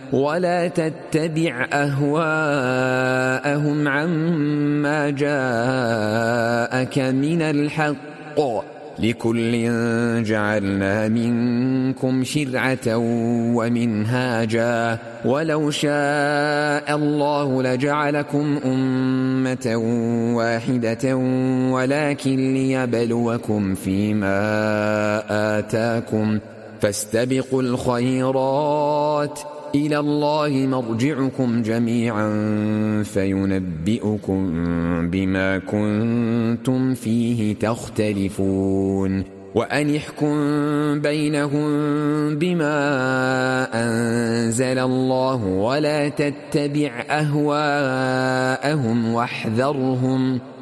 ولا تتبع أهواءهم عما جاءك من الحق، لكل جعلنا منكم شرعة ومنهاجا، ولو شاء الله لجعلكم أمة واحدة ولكن ليبلوكم فيما آتاكم، فاستبقوا الخيرات، إلى الله مرجعكم جميعا فينبئكم بما كنتم فيه تختلفون. وأن احكم بينهم بما أنزل الله ولا تتبع أهواءهم